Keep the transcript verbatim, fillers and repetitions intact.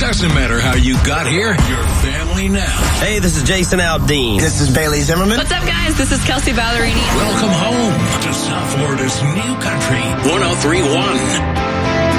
Doesn't matter how you got here, you're family now. Hey, this is Jason Aldean. This is Bailey Zimmerman. What's up, guys? This is Kelsey Ballerini. Welcome home to South Florida's new country, one oh three point one.